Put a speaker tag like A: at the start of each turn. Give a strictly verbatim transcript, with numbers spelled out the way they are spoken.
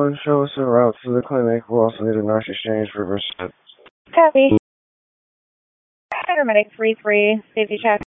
A: one, show us a route to the clinic. We'll also need a nurse exchange for Versed.
B: Copy. Paramedic three three, safety check.